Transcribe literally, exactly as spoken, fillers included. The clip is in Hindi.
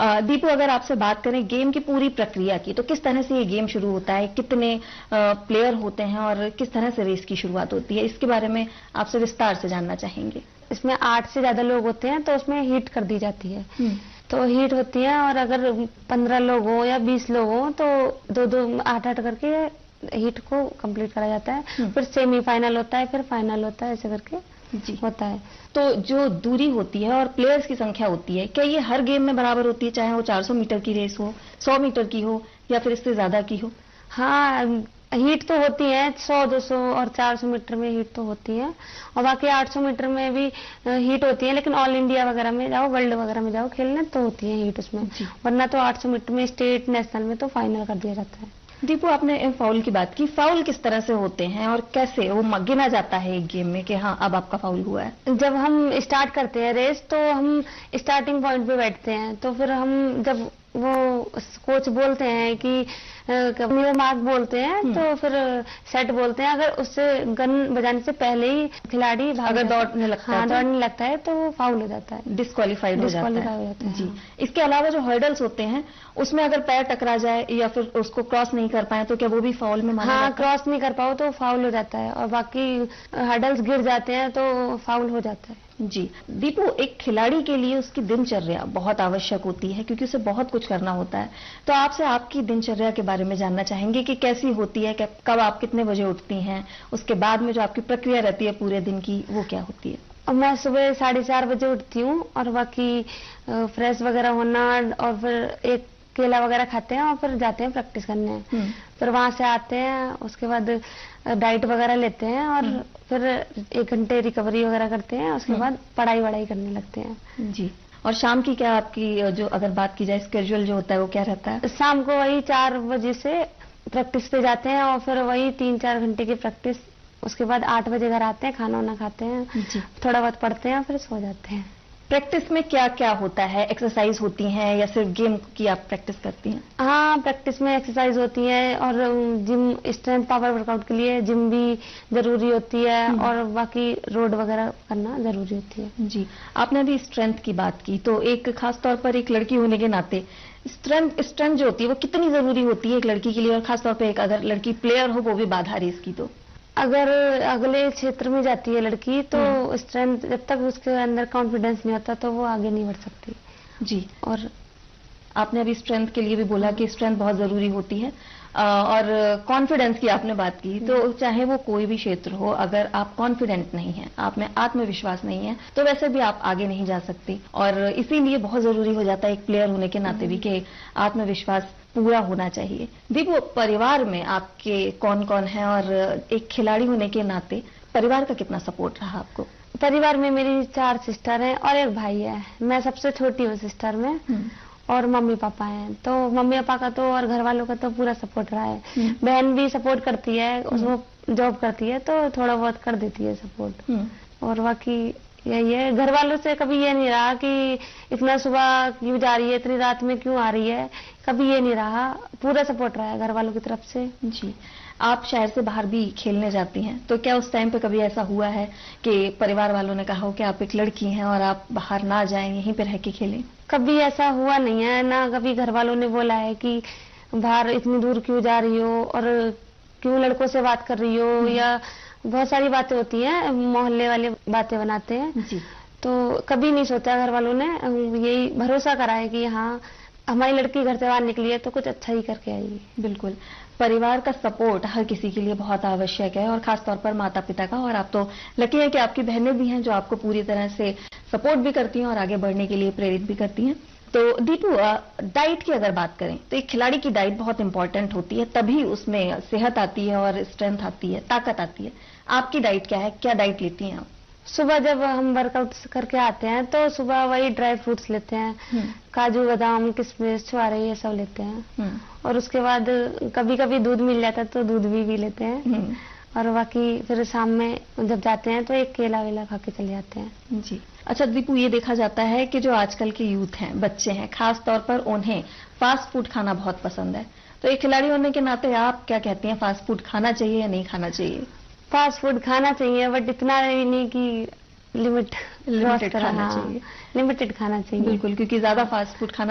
अ, दीपू, अगर आपसे बात करें गेम की पूरी प्रक्रिया की, तो किस तरह से ये गेम शुरू होता है, कितने प्लेयर होते हैं और किस तरह से रेस की शुरुआत होती है, इसके बारे में आपसे विस्तार से जानना चाहेंगे। इसमें आठ से ज्यादा लोग होते हैं तो उसमें हीट कर दी जाती है। तो हीट होती है और अगर पंद्रह लोग हो या बीस लोग हो तो दो दो आठ आठ करके हीट को कंप्लीट करा जाता है। फिर सेमीफाइनल होता है, फिर फाइनल होता है, ऐसे करके जी होता है। तो जो दूरी होती है और प्लेयर्स की संख्या होती है, क्या ये हर गेम में बराबर होती है, चाहे वो चार सौ मीटर की रेस हो, सौ मीटर की हो या फिर इससे ज्यादा की हो? हाँ, हीट तो होती है सौ, दो सौ और चार सौ मीटर में हीट तो होती है, और बाकी आठ सौ मीटर में भी हीट होती है। लेकिन ऑल इंडिया वगैरह में जाओ, वर्ल्ड वगैरह में जाओ खेलने तो होती है हीट उसमें, वरना तो आठ सौ मीटर में स्टेट नेशनल में तो फाइनल कर दिया जाता है। दीपू, आपने फाउल की बात की, फाउल किस तरह से होते हैं और कैसे वो गिना जाता है एक गेम में कि हाँ अब आपका फाउल हुआ है? जब हम स्टार्ट करते हैं रेस तो हम स्टार्टिंग पॉइंट पे बैठते हैं, तो फिर हम जब वो कोच बोलते हैं कि मार्क बोलते हैं तो फिर सेट बोलते हैं। अगर उससे गन बजाने से पहले ही खिलाड़ी अगर दौड़ने लगता हाँ, है दौड़ने लगता है तो वो फाउल हो जाता है, डिस्क्वालीफाइड हो जाता है, हो जाता है। जी। इसके अलावा जो हर्डल्स होते हैं उसमें अगर पैर टकरा जाए या फिर उसको क्रॉस नहीं कर पाए तो क्या वो भी फाउल में माना हाँ, जाता है? क्रॉस नहीं कर पाओ तो फाउल हो जाता है, और बाकी हर्डल्स गिर जाते हैं तो फाउल हो जाता है। जी दीपू, एक खिलाड़ी के लिए उसकी दिनचर्या बहुत आवश्यक होती है क्योंकि उसे बहुत कुछ करना होता है। तो आपसे आपकी दिनचर्या के बारे में जानना चाहेंगे कि कैसी होती है, कब आप कितने बजे उठती हैं, उसके बाद में जो आपकी प्रक्रिया रहती है पूरे दिन की वो क्या होती है? मैं सुबह साढ़े चार बजे उठती हूँ और बाकी फ्रेश वगैरह होना और फिर एक केला वगैरह खाते हैं और फिर जाते हैं प्रैक्टिस करने। फिर वहां से आते हैं, उसके बाद डाइट वगैरह लेते हैं और फिर एक घंटे रिकवरी वगैरह करते हैं, उसके बाद पढ़ाई वढ़ाई करने लगते हैं। जी। और शाम की क्या आपकी जो अगर बात की जाए स्केड्यूल जो होता है वो क्या रहता है? शाम को वही चार बजे से प्रैक्टिस पे जाते हैं और फिर वही तीन चार घंटे की प्रैक्टिस, उसके बाद आठ बजे घर आते हैं, खाना वाना खाते हैं, थोड़ा बहुत पढ़ते हैं, फिर सो जाते हैं। प्रैक्टिस में क्या क्या होता है? एक्सरसाइज होती हैं या सिर्फ गेम की आप प्रैक्टिस करती हैं? हाँ, प्रैक्टिस में एक्सरसाइज होती है और जिम, स्ट्रेंथ पावर वर्कआउट के लिए जिम भी जरूरी होती है और बाकी रोड वगैरह करना जरूरी होती है। जी, आपने अभी स्ट्रेंथ की बात की, तो एक खास तौर पर एक लड़की होने के नाते स्ट्रेंथ स्ट्रेंथ जो होती है वो कितनी जरूरी होती है एक लड़की के लिए, और खासतौर पर एक अगर लड़की प्लेयर हो वो भी बाधा रेस की? तो अगर अगले क्षेत्र में जाती है लड़की तो स्ट्रेंथ, जब तक उसके अंदर कॉन्फिडेंस नहीं होता तो वो आगे नहीं बढ़ सकती। जी। और आपने अभी स्ट्रेंथ के लिए भी बोला कि स्ट्रेंथ बहुत जरूरी होती है, और कॉन्फिडेंस की आपने बात की, तो चाहे वो कोई भी क्षेत्र हो, अगर आप कॉन्फिडेंट नहीं हैं, आप में आत्मविश्वास नहीं है, तो वैसे भी आप आगे नहीं जा सकते। और इसीलिए बहुत जरूरी हो जाता है एक प्लेयर होने के नाते भी कि आत्मविश्वास पूरा होना चाहिए। दीपू, परिवार में आपके कौन कौन है और एक खिलाड़ी होने के नाते परिवार का कितना सपोर्ट रहा आपको? परिवार में मेरी चार सिस्टर हैं और एक भाई है, मैं सबसे छोटी हूँ सिस्टर में, और मम्मी पापा हैं। तो मम्मी पापा का तो और घर वालों का तो पूरा सपोर्ट रहा है। बहन भी सपोर्ट करती है, उसको जॉब करती है तो थोड़ा बहुत कर देती है सपोर्ट। और बाकी यही है, घर वालों से कभी ये नहीं रहा कि इतना सुबह क्यों जा रही है, इतनी रात में क्यों आ रही है, कभी ये नहीं रहा, पूरा सपोर्ट रहा है घर वालों की तरफ से। जी। आप शहर से बाहर भी खेलने जाती हैं, तो क्या उस टाइम पे कभी ऐसा हुआ है कि परिवार वालों ने कहा हो कि आप एक लड़की हैं और आप बाहर ना जाएं, यहीं पे रह के खेलें? कभी ऐसा हुआ नहीं है, ना कभी घर वालों ने बोला है कि बाहर इतनी दूर क्यों जा रही हो और क्यों लड़कों से बात कर रही हो, या बहुत सारी बातें होती हैं, मोहल्ले वाले बातें बनाते हैं। जी। तो कभी नहीं सोचा, घर वालों ने यही भरोसा करा है कि हाँ हमारी लड़की घर से बाहर निकली है तो कुछ अच्छा ही करके आएगी। बिल्कुल, परिवार का सपोर्ट हर किसी के लिए बहुत आवश्यक है, और खासतौर पर माता पिता का। और आप तो लकी है कि आपकी बहनें भी हैं जो आपको पूरी तरह से सपोर्ट भी करती हैं और आगे बढ़ने के लिए प्रेरित भी करती हैं। तो दीपू, डाइट की अगर बात करें तो एक खिलाड़ी की डाइट बहुत इंपॉर्टेंट होती है, तभी उसमें सेहत आती है और स्ट्रेंथ आती है, ताकत आती है। आपकी डाइट क्या है, क्या डाइट लेती हैं आप? सुबह जब हम वर्कआउट करके आते हैं तो सुबह वही ड्राई फ्रूट्स लेते हैं, काजू बादाम किशमिश छुआरे ये सब लेते हैं, और उसके बाद कभी कभी दूध मिल जाता है तो दूध भी पी लेते हैं, और बाकी फिर शाम में जब जाते हैं तो एक केला वेला खा के चले जाते हैं। जी। अच्छा दीपू, ये देखा जाता है कि जो आजकल के यूथ हैं, बच्चे हैं, खास तौर पर उन्हें फास्ट फूड खाना बहुत पसंद है, तो एक खिलाड़ी होने के नाते आप क्या कहती हैं, फास्ट फूड खाना चाहिए या नहीं खाना चाहिए? फास्ट फूड खाना चाहिए, बट इतना नहीं कि लिमिट लिमिटेड खाना चाहिए। लिमिटेड खाना चाहिए बिल्कुल, क्योंकि ज्यादा फास्ट फूड खाना